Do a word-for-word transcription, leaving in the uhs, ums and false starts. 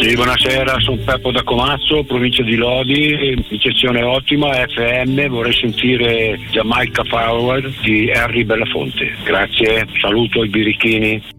Sì, buonasera, sono Peppo da Comazzo, provincia di Lodi, ricezione ottima, F M, vorrei sentire Jamaica Forward di Harry Belafonte. Grazie, saluto i birichini.